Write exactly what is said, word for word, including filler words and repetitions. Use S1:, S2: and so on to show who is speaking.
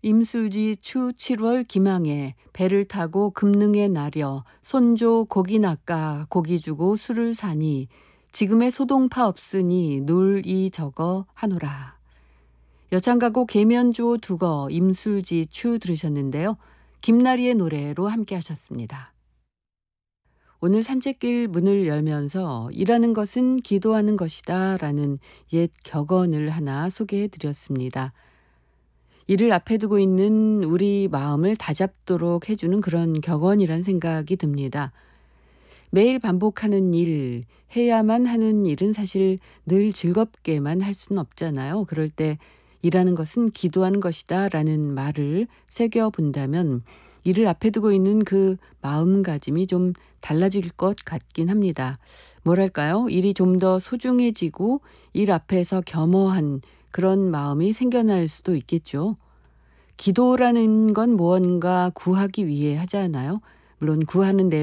S1: 임수지 추 칠월 기망에 배를 타고 금능에 나려 손조 고기 낚아 고기 주고 술을 사니 지금의 소동파 없으니 놀이 저거 하노라. 여창가고 계면주오 두거 임수지 추 들으셨는데요. 김나리의 노래로 함께 하셨습니다. 오늘 산책길 문을 열면서 일하는 것은 기도하는 것이다 라는 옛 격언을 하나 소개해 드렸습니다. 일을 앞에 두고 있는 우리 마음을 다잡도록 해주는 그런 격언이란 생각이 듭니다. 매일 반복하는 일, 해야만 하는 일은 사실 늘 즐겁게만 할 수는 없잖아요. 그럴 때 일하는 것은 기도하는 것이다 라는 말을 새겨본다면 일을 앞에 두고 있는 그 마음가짐이 좀 달라질 것 같긴 합니다. 뭐랄까요? 일이 좀 더 소중해지고 일 앞에서 겸허한 그런 마음이 생겨날 수도 있겠죠. 기도라는 건 무언가 구하기 위해 하잖아요. 물론 구하는 내용